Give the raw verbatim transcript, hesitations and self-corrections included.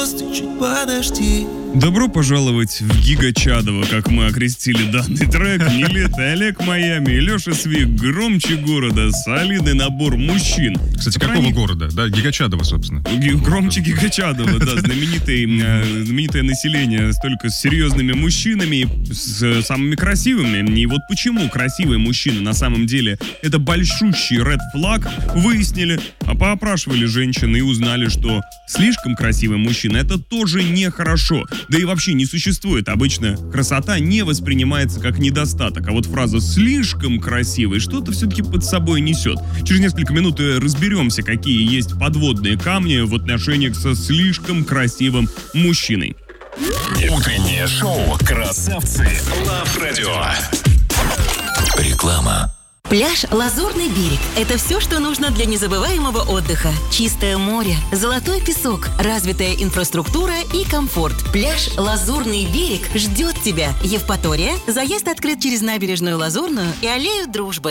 звезд и чуть подожди. Добро пожаловать в Гигачадово, как мы окрестили данный трек. Нилетто, Олег Майами и Леша Свик. Громче города. Солидный набор мужчин. Кстати, какого Проник... города? Да, Гигачадово, собственно. Г- Громче Гигачадово, да. Знаменитый, э, знаменитое население с только с серьезными мужчинами, с э, самыми красивыми. И вот почему красивые мужчины на самом деле это большущий ред флаг, выяснили, а поопрашивали женщины и узнали, что слишком красивый мужчина это тоже нехорошо. Да и вообще не существует. Обычно красота не воспринимается как недостаток. А вот фраза «слишком красивый» что-то все-таки под собой несет. Через несколько минут разберемся, какие есть подводные камни в отношениях со слишком красивым мужчиной. Утреннее шоу «Красавцы» Лав Радио. Реклама. Пляж «Лазурный берег» — это все, что нужно для незабываемого отдыха. Чистое море, золотой песок, развитая инфраструктура и комфорт. Пляж «Лазурный берег» ждет тебя. Евпатория. Заезд открыт через набережную Лазурную и аллею Дружбы.